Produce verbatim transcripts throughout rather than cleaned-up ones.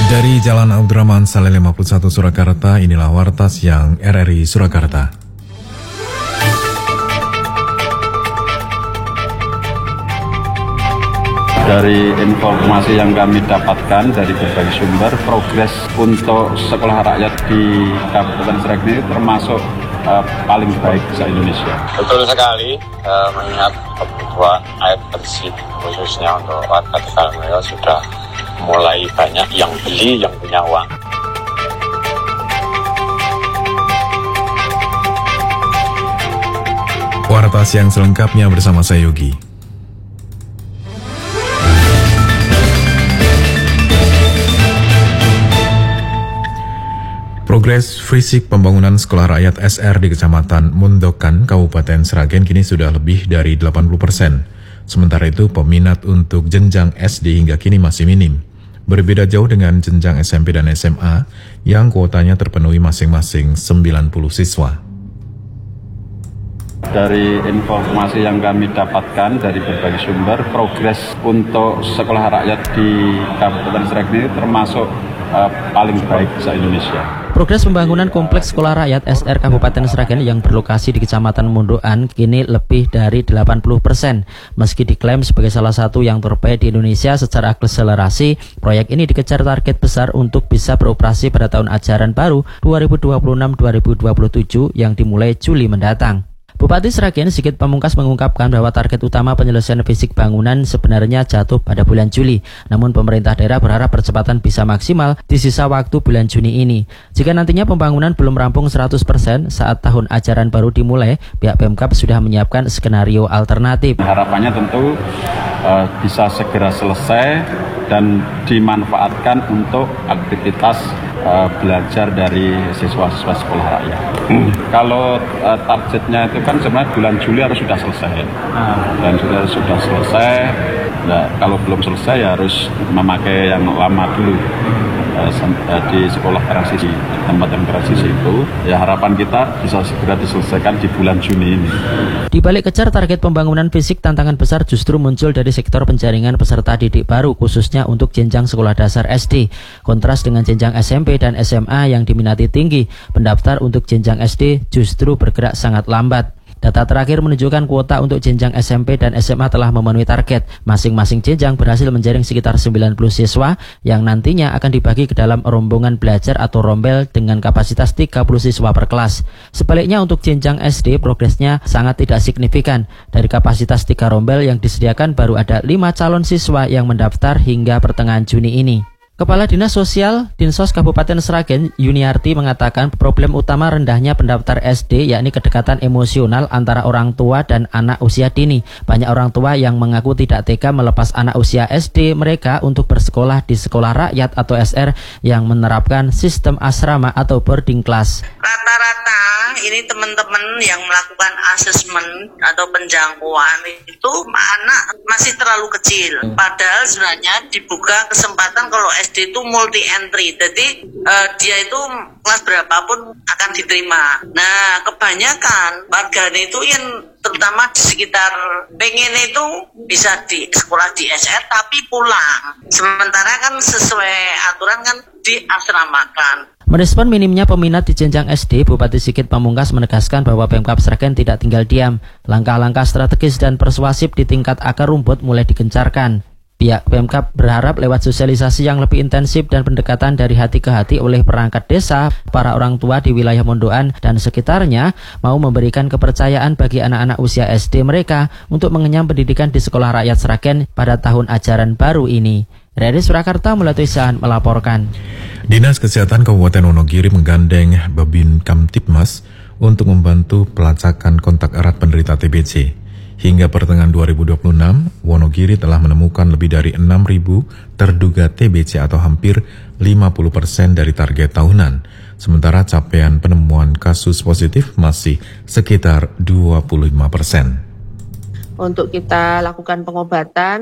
Dari Jalan Abdurrahman Saleh lima puluh satu Surakarta, inilah Warta Siang R R I Surakarta. Dari informasi yang kami dapatkan dari berbagai sumber, progres untuk sekolah rakyat di Kabupaten Sragen ini termasuk uh, paling baik se-Indonesia. Betul sekali, uh, mengingat kebutuhan air bersih khususnya untuk warga Tegalmulyo sudah mulai banyak yang beli, yang punya uang. Warta Siang selengkapnya bersama saya Yogi. Progres fisik pembangunan sekolah rakyat S R di Kecamatan Mundokan, Kabupaten Sragen kini sudah lebih dari delapan puluh persen. Sementara itu peminat untuk jenjang S D hingga kini masih minim. Berbeda jauh dengan jenjang S M P dan S M A yang kuotanya terpenuhi masing-masing sembilan puluh siswa. Dari informasi yang kami dapatkan dari berbagai sumber, progres untuk sekolah rakyat di Kabupaten Sragen ini termasuk uh, paling baik se-Indonesia. Progres pembangunan kompleks sekolah rakyat S R Kabupaten Sragen yang berlokasi di Kecamatan Mundokan kini lebih dari delapan puluh persen. Meski diklaim sebagai salah satu yang terbaik di Indonesia secara akselerasi, proyek ini dikejar target besar untuk bisa beroperasi pada tahun ajaran baru dua ribu dua puluh enam dua ribu dua puluh tujuh yang dimulai Juli mendatang. Bupati Sragen Sigit Pamungkas mengungkapkan bahwa target utama penyelesaian fisik bangunan sebenarnya jatuh pada bulan Juli. Namun pemerintah daerah berharap percepatan bisa maksimal di sisa waktu bulan Juni ini. Jika nantinya pembangunan belum rampung seratus persen saat tahun ajaran baru dimulai, pihak Pemkab sudah menyiapkan skenario alternatif. Harapannya tentu uh, bisa segera selesai dan dimanfaatkan untuk aktivitas uh, belajar dari siswa-siswa sekolah rakyat. Hmm. Kalau uh, targetnya itu kan sebenarnya bulan Juli harus sudah selesai. Dan sudah sudah selesai. Nah, kalau belum selesai ya harus memakai yang lama dulu. Di sekolah transisi, tempat yang transisi itu, ya harapan kita bisa segera diselesaikan di bulan Juni ini. Di balik kejar target pembangunan fisik, tantangan besar justru muncul dari sektor penjaringan peserta didik baru, khususnya untuk jenjang sekolah dasar S D. Kontras dengan jenjang S M P dan S M A yang diminati tinggi, pendaftar untuk jenjang S D justru bergerak sangat lambat. Data terakhir menunjukkan kuota untuk jenjang S M P dan S M A telah memenuhi target. Masing-masing jenjang berhasil menjaring sekitar sembilan puluh siswa yang nantinya akan dibagi ke dalam rombongan belajar atau rombel dengan kapasitas tiga puluh siswa per kelas. Sebaliknya untuk jenjang S D progresnya sangat tidak signifikan. Dari kapasitas tiga rombel yang disediakan baru ada lima calon siswa yang mendaftar hingga pertengahan Juni ini. Kepala Dinas Sosial Dinsos Kabupaten Sragen, Yuniarti, mengatakan problem utama rendahnya pendaftar S D yakni kedekatan emosional antara orang tua dan anak usia dini. Banyak orang tua yang mengaku tidak tega melepas anak usia S D mereka untuk bersekolah di sekolah rakyat atau S R yang menerapkan sistem asrama atau boarding class. Rata-rata ini teman-teman yang melakukan asesmen atau penjangkauan itu anak masih terlalu kecil. Padahal sebenarnya dibuka kesempatan kalau S D itu multi entry, jadi uh, dia itu kelas berapapun akan diterima. Nah, kebanyakan warganya itu yang terutama di sekitar pengen itu bisa di sekolah di S R tapi pulang. Sementara kan sesuai aturan kan diasramakan. Merespon minimnya peminat di jenjang S D, Bupati Sigit Pamungkas menegaskan bahwa Pemkab Sragen tidak tinggal diam. Langkah-langkah strategis dan persuasif di tingkat akar rumput mulai digencarkan. Pihak Pemkab berharap lewat sosialisasi yang lebih intensif dan pendekatan dari hati ke hati oleh perangkat desa, para orang tua di wilayah Mundokan dan sekitarnya mau memberikan kepercayaan bagi anak-anak usia S D mereka untuk mengenyam pendidikan di sekolah rakyat Sragen pada tahun ajaran baru ini. R R I Surakarta melalui Sahan melaporkan. Dinas Kesehatan Kabupaten Wonogiri menggandeng Babin Kamtibmas untuk membantu pelacakan kontak erat penderita T B C. Hingga pertengahan dua ribu dua puluh enam, Wonogiri telah menemukan lebih dari enam ribu terduga T B C atau hampir lima puluh persen dari target tahunan. Sementara capaian penemuan kasus positif masih sekitar dua puluh lima persen. Untuk kita lakukan pengobatan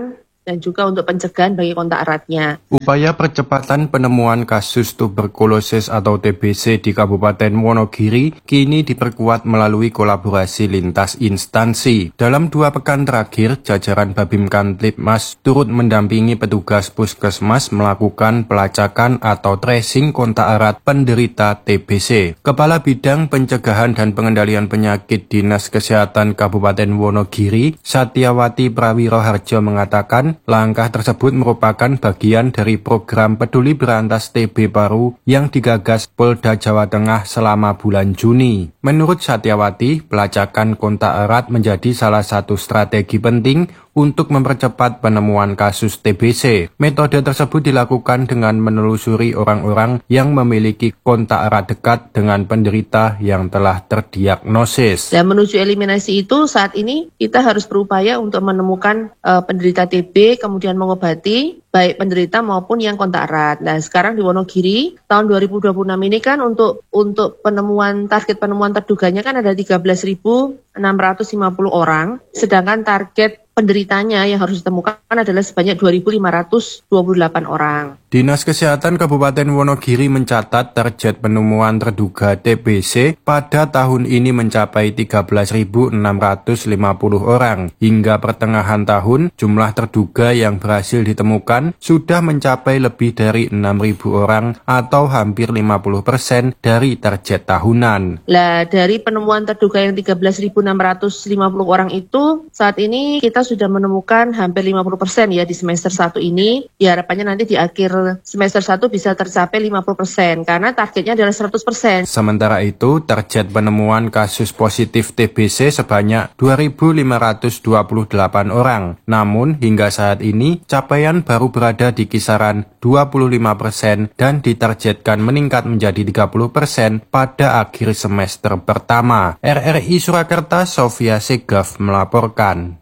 dan juga untuk pencegahan bagi kontak eratnya. Upaya percepatan penemuan kasus tuberkulosis atau T B C di Kabupaten Wonogiri kini diperkuat melalui kolaborasi lintas instansi. Dalam dua pekan terakhir, jajaran Babim Kamtibmas turut mendampingi petugas puskesmas melakukan pelacakan atau tracing kontak erat penderita T B C. Kepala Bidang Pencegahan dan Pengendalian Penyakit Dinas Kesehatan Kabupaten Wonogiri, Satyawati Prawiroharjo mengatakan langkah tersebut merupakan bagian dari program Peduli Berantas T B Paru yang digagas Polda Jawa Tengah selama bulan Juni. Menurut Satyawati, pelacakan kontak erat menjadi salah satu strategi penting untuk mempercepat penemuan kasus T B C. Metode tersebut dilakukan dengan menelusuri orang-orang yang memiliki kontak erat dekat dengan penderita yang telah terdiagnosis. Dan menuju eliminasi itu, saat ini kita harus berupaya untuk menemukan uh, penderita T B, kemudian mengobati baik penderita maupun yang kontak erat. Nah, sekarang di Wonogiri tahun dua ribu dua puluh enam ini kan untuk untuk penemuan target penemuan terduganya kan ada tiga belas ribu enam ratus lima puluh orang, sedangkan target penderitanya yang harus ditemukan adalah sebanyak dua ribu lima ratus dua puluh delapan orang. Dinas Kesehatan Kabupaten Wonogiri mencatat target penemuan terduga T B C pada tahun ini mencapai tiga belas ribu enam ratus lima puluh orang. Hingga pertengahan tahun, jumlah terduga yang berhasil ditemukan sudah mencapai lebih dari enam ribu orang atau hampir lima puluh persen dari target tahunan. Lah, dari penemuan terduga yang tiga belas ribu enam ratus lima puluh orang itu, saat ini kita sudah menemukan hampir lima puluh persen ya di semester satu ini. Ya, harapannya nanti di akhir semester satu bisa tercapai lima puluh persen karena targetnya adalah seratus persen. Sementara itu, target penemuan kasus positif T B C sebanyak dua ribu lima ratus dua puluh delapan orang. Namun, hingga saat ini, capaian baru berada di kisaran dua puluh lima persen dan ditargetkan meningkat menjadi tiga puluh persen pada akhir semester pertama. R R I Surakarta, Sofia Segaf melaporkan.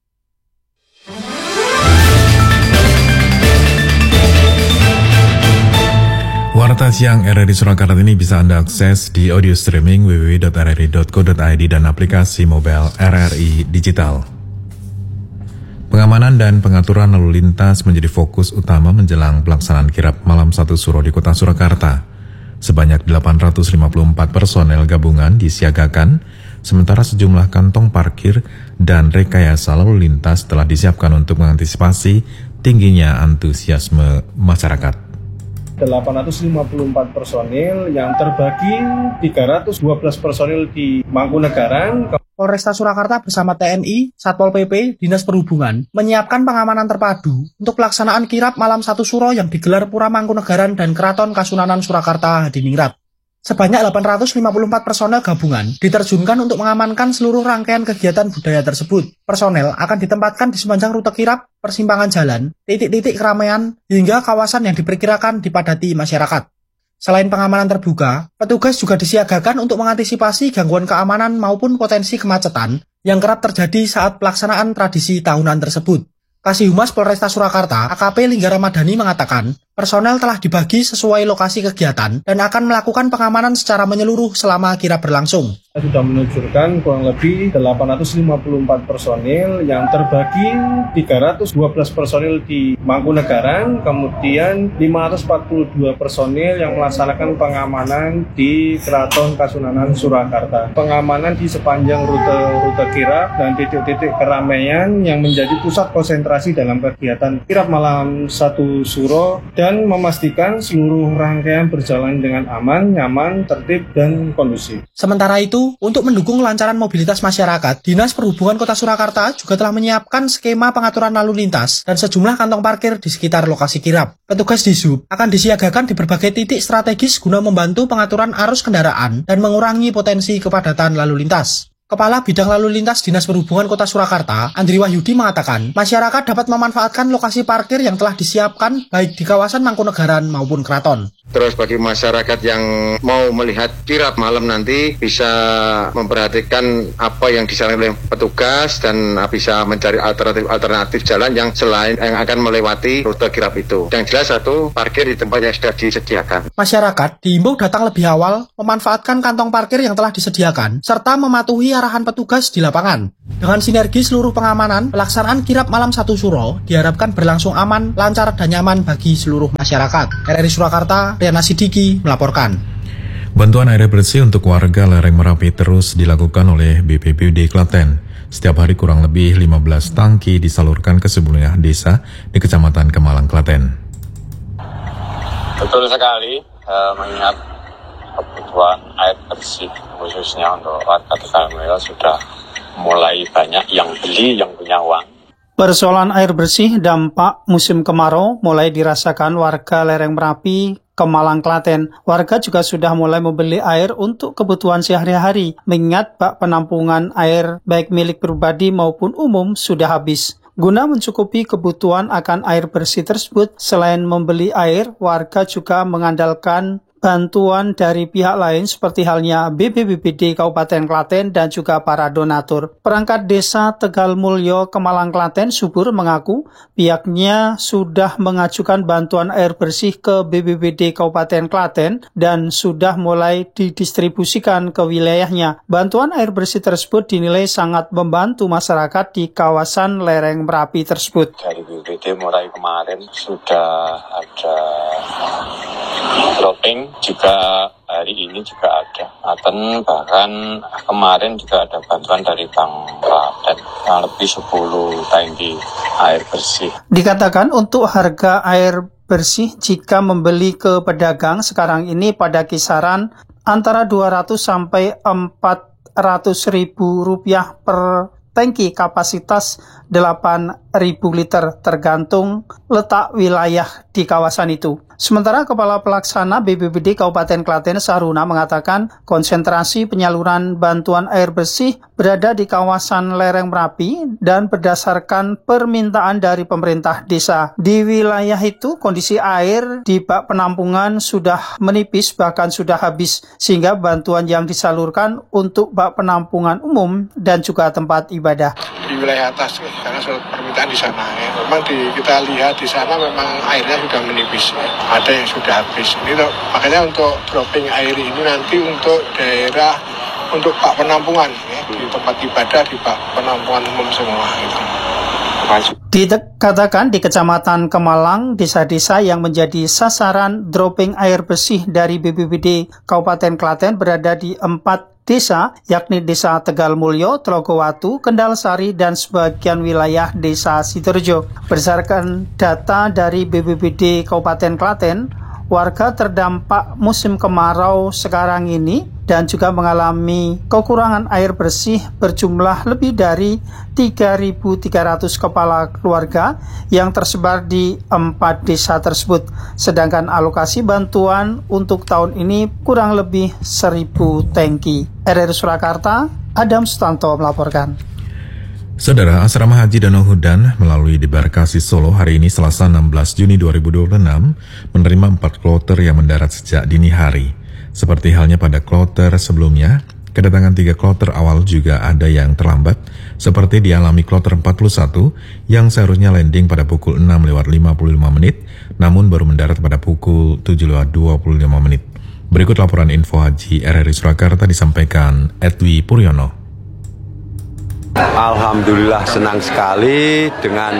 Warta Siang R R I Surakarta ini bisa Anda akses di audio streaming w w w titik r r i titik co titik i d dan aplikasi mobile R R I Digital. Pengamanan dan pengaturan lalu lintas menjadi fokus utama menjelang pelaksanaan kirap malam satu Suro di Kota Surakarta. Sebanyak delapan ratus lima puluh empat personel gabungan disiagakan, sementara sejumlah kantong parkir dan rekayasa lalu lintas telah disiapkan untuk mengantisipasi tingginya antusiasme masyarakat. delapan ratus lima puluh empat personil yang terbagi tiga ratus dua belas personil di Mangkunegaran. Polresta Surakarta bersama T N I, Satpol P P, Dinas Perhubungan menyiapkan pengamanan terpadu untuk pelaksanaan kirap malam satu Suro yang digelar Pura Mangkunegaran dan Keraton Kasunanan Surakarta Hadiningrat. Sebanyak delapan ratus lima puluh empat personel gabungan diterjunkan untuk mengamankan seluruh rangkaian kegiatan budaya tersebut. Personel akan ditempatkan di sepanjang rute kirap, persimpangan jalan, titik-titik keramaian, hingga kawasan yang diperkirakan dipadati masyarakat. Selain pengamanan terbuka, petugas juga disiagakan untuk mengantisipasi gangguan keamanan maupun potensi kemacetan yang kerap terjadi saat pelaksanaan tradisi tahunan tersebut. Kasih Humas Polresta Surakarta, A K P Lingga Ramadhani mengatakan, personel telah dibagi sesuai lokasi kegiatan dan akan melakukan pengamanan secara menyeluruh selama kirap berlangsung. Kita sudah meluncurkan kurang lebih delapan ratus lima puluh empat personil yang terbagi tiga ratus dua belas personil di Mangkunegaran, kemudian lima ratus empat puluh dua personil yang melaksanakan pengamanan di Keraton Kasunanan Surakarta. Pengamanan di sepanjang rute-rute kirap dan titik-titik keramaian yang menjadi pusat konsentrasi dalam kegiatan kirap malam satu Suro dan memastikan seluruh rangkaian berjalan dengan aman, nyaman, tertib, dan kondusif. Sementara itu, untuk mendukung kelancaran mobilitas masyarakat, Dinas Perhubungan Kota Surakarta juga telah menyiapkan skema pengaturan lalu lintas dan sejumlah kantong parkir di sekitar lokasi kirap. Petugas Dishub akan disiagakan di berbagai titik strategis guna membantu pengaturan arus kendaraan dan mengurangi potensi kepadatan lalu lintas. Kepala Bidang Lalu Lintas Dinas Perhubungan Kota Surakarta, Andri Wahyudi mengatakan, masyarakat dapat memanfaatkan lokasi parkir yang telah disiapkan baik di kawasan Mangkunegaran maupun Keraton. Terus bagi masyarakat yang mau melihat kirap malam nanti bisa memperhatikan apa yang disarankan oleh petugas dan bisa mencari alternatif-alternatif jalan yang selain yang akan melewati rute kirap itu. Yang jelas satu, parkir di tempat yang sudah disediakan. Masyarakat diimbau datang lebih awal, memanfaatkan kantong parkir yang telah disediakan, serta mematuhi arahan petugas di lapangan. Dengan sinergi seluruh pengamanan, pelaksanaan kirap malam satu Suro diharapkan berlangsung aman, lancar, dan nyaman bagi seluruh masyarakat. R R I Surakarta, Riana Sidiki melaporkan. Bantuan air bersih untuk warga lereng Merapi terus dilakukan oleh B P B D Klaten. Setiap hari kurang lebih lima belas tangki disalurkan ke sejumlah desa di Kecamatan Kemalang, Klaten. Betul sekali, eh, mengingat kebutuhan air bersih khususnya untuk warga Tegalmulyo sudah mulai banyak yang beli yang punya uang. Persoalan air bersih dampak musim kemarau mulai dirasakan warga lereng Merapi, Kemalang, Klaten. Warga juga sudah mulai membeli air untuk kebutuhan sehari-hari, mengingat bak penampungan air baik milik pribadi maupun umum sudah habis. Guna mencukupi kebutuhan akan air bersih tersebut, selain membeli air, warga juga mengandalkan bantuan dari pihak lain seperti halnya B P B D Kabupaten Klaten dan juga para donatur. Perangkat Desa Tegalmulyo, Kemalang, Klaten, Subur mengaku pihaknya sudah mengajukan bantuan air bersih ke B P B D Kabupaten Klaten dan sudah mulai didistribusikan ke wilayahnya. Bantuan air bersih tersebut dinilai sangat membantu masyarakat di kawasan lereng Merapi tersebut. Dari B P B D mulai kemarin sudah ada dropping, juga hari ini juga ada. Aten bahkan kemarin juga ada bantuan dari Bank Klaten yang lebih sepuluh tangki air bersih. Dikatakan untuk harga air bersih jika membeli ke pedagang sekarang ini pada kisaran antara dua ratus sampai empat ratus ribu rupiah per tangki kapasitas delapan ribu liter tergantung letak wilayah di kawasan itu. Sementara Kepala Pelaksana B P B D Kabupaten Klaten Saruna mengatakan konsentrasi penyaluran bantuan air bersih berada di kawasan lereng Merapi dan berdasarkan permintaan dari pemerintah desa. Di wilayah itu kondisi air di bak penampungan sudah menipis bahkan sudah habis sehingga bantuan yang disalurkan untuk bak penampungan umum dan juga tempat ibadah. Di wilayah atas karena permintaan di sana ya. Memang di, kita lihat di sana memang airnya sudah menipis. Ada yang sudah habis. Ini loh, makanya untuk dropping air ini nanti untuk daerah untuk bak penampungan ya, di tempat ibadah di bak penampungan umum semua gitu. Dikatakan di Kecamatan Kemalang, desa-desa yang menjadi sasaran dropping air bersih dari B P B D Kabupaten Klaten berada di empat desa, yakni Desa Tegalmulyo, Tlogowatu, Kendalsari, dan sebagian wilayah Desa Sidoarjo. Berdasarkan data dari B P B D Kabupaten Klaten, warga terdampak musim kemarau sekarang ini dan juga mengalami kekurangan air bersih berjumlah lebih dari tiga ribu tiga ratus kepala keluarga yang tersebar di empat desa tersebut. Sedangkan alokasi bantuan untuk tahun ini kurang lebih seribu tangki. R R I Surakarta, Adam Sutanto melaporkan. Saudara, Asrama Haji Danau Hudan melalui debarkasi Solo hari ini Selasa enam belas Juni dua ribu dua puluh enam menerima empat kloter yang mendarat sejak dini hari. Seperti halnya pada kloter sebelumnya, kedatangan tiga kloter awal juga ada yang terlambat, seperti dialami kloter empat puluh satu yang seharusnya landing pada pukul enam lewat lima puluh lima menit, namun baru mendarat pada pukul tujuh lewat dua puluh lima menit. Berikut laporan info haji R R I Surakarta disampaikan Edwi Puryono. Alhamdulillah senang sekali dengan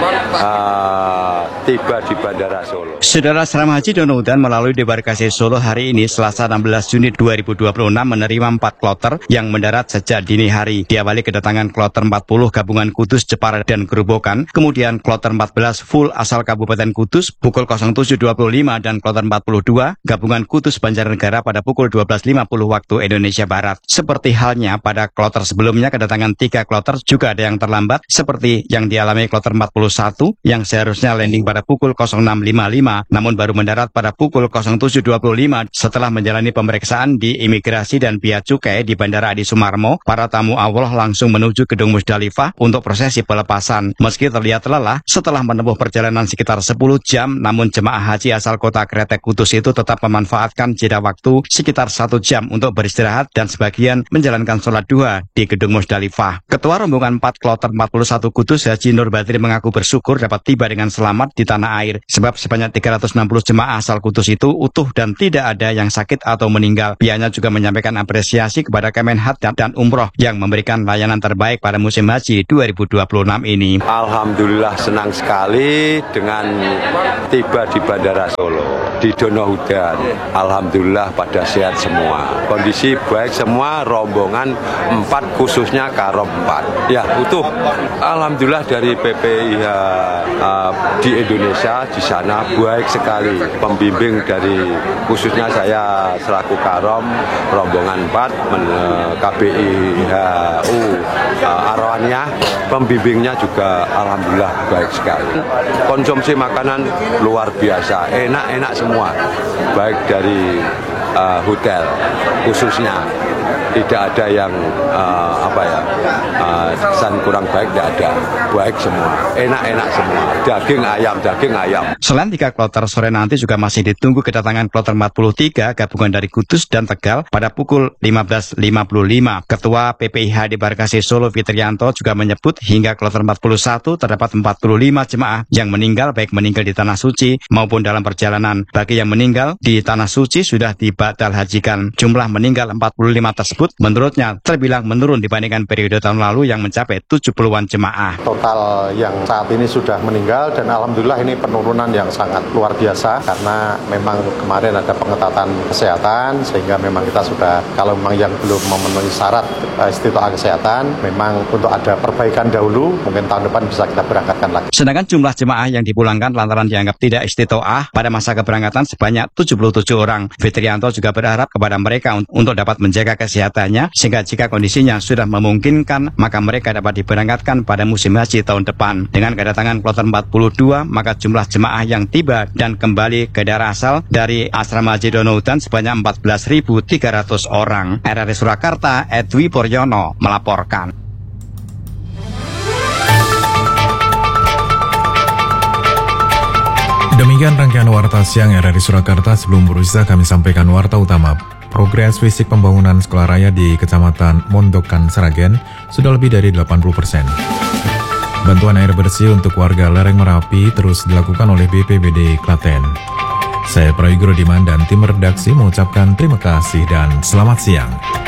uh, tiba di Bandara Solo. Saudara, Asrama Haji Danau Hudan melalui debarkasi Solo hari ini Selasa enam belas Juni dua ribu dua puluh enam menerima empat kloter yang mendarat sejak dini hari. Diawali kedatangan kloter empat puluh Gabungan Kudus, Jepara, dan Gerobokan, kemudian kloter empat belas full asal Kabupaten Kudus pukul nol tujuh dua puluh lima dan kloter empat puluh dua Gabungan Kudus Banjarnegara pada pukul dua belas lima puluh waktu Indonesia Barat. Seperti halnya pada kloter sebelumnya, kedatangan tiga kloter juga ada yang terlambat, seperti yang dialami kloter empat puluh satu yang seharusnya landing pada pukul nol enam lima puluh lima namun baru mendarat pada pukul nol tujuh dua puluh lima setelah menjalani pemeriksaan di Imigrasi dan Bea Cukai di Bandara Adi Sumarmo. Para tamu awal langsung menuju Gedung Musdalifah untuk prosesi pelepasan. Meski terlihat lelah setelah menempuh perjalanan sekitar sepuluh jam, namun jemaah haji asal kota Kretek Kudus itu tetap memanfaatkan jeda waktu sekitar satu jam untuk beristirahat dan sebagian menjalankan sholat duha di Gedung Musdalifah. Ketua rombongan empat Kloter empat puluh satu Kudus Haji Nur Badri mengaku bersyukur dapat tiba dengan selamat di tanah air sebab sebanyak tiga ratus enam puluh jemaah asal Kudus itu utuh dan tidak ada yang sakit atau meninggal. Pihaknya juga menyampaikan apresiasi kepada Kemenhad dan, dan Umroh yang memberikan layanan terbaik pada musim haji dua ribu dua puluh enam ini. Alhamdulillah senang sekali dengan tiba di Bandara Solo, di Donohudan. Alhamdulillah pada sehat semua. Kondisi baik semua, rombongan empat khususnya Karom empat. Ya, utuh. Alhamdulillah dari P P I H uh, di Indonesia di sana baik sekali. Pembimbing dari khususnya saya selaku Karom rombongan empat K B I H U uh, Arwania, pembimbingnya juga alhamdulillah baik sekali. Konsumsi makanan luar biasa, enak-enak semua. Baik dari uh, hotel khususnya. Tidak ada yang uh, apa ya uh, kesan kurang baik, tidak ada, baik semua, enak-enak semua, daging ayam, daging ayam. Selain tiga kloter, sore nanti juga masih ditunggu kedatangan kloter empat puluh tiga gabungan dari Kudus dan Tegal pada pukul lima belas lima puluh lima. Ketua P P I H Debarkasi Solo Fitrianto juga menyebut hingga kloter empat puluh satu terdapat empat puluh lima jemaah yang meninggal, baik meninggal di Tanah Suci maupun dalam perjalanan. Bagi yang meninggal di Tanah Suci sudah dibatal hajikan. Jumlah meninggal empat puluh lima tersebut menurutnya terbilang menurun dibandingkan periode tahun lalu yang mencapai tujuh puluhan jemaah. Total yang saat ini sudah meninggal dan alhamdulillah ini penurunan yang sangat luar biasa karena memang kemarin ada pengetatan kesehatan sehingga memang kita sudah, kalau memang yang belum memenuhi syarat istitoah kesehatan, memang untuk ada perbaikan dahulu, mungkin tahun depan bisa kita berangkatkan lagi. Sedangkan jumlah jemaah yang dipulangkan lantaran dianggap tidak istitoah pada masa keberangkatan sebanyak tujuh puluh tujuh orang. Fitrianto juga berharap kepada mereka untuk dapat menjaga kesehatannya sehingga jika kondisinya sudah memungkinkan maka mereka dapat diberangkatkan pada musim haji tahun depan. Dengan kedatangan kloter empat puluh dua maka jumlah jemaah yang tiba dan kembali ke daerah asal dari asrama Haji Donohudan sebanyak empat belas ribu tiga ratus orang. R R I Surakarta, Edwi Poryono melaporkan. Demikian rangkaian Warta Siang R R I Surakarta. Sebelum berpisah kami sampaikan Warta Utama. Progres fisik pembangunan sekolah raya di Kecamatan Mondokan, Sragen sudah lebih dari delapan puluh persen. Bantuan air bersih untuk warga lereng Merapi terus dilakukan oleh B P B D Klaten. Saya Prayogo Diman dan tim redaksi mengucapkan terima kasih dan selamat siang.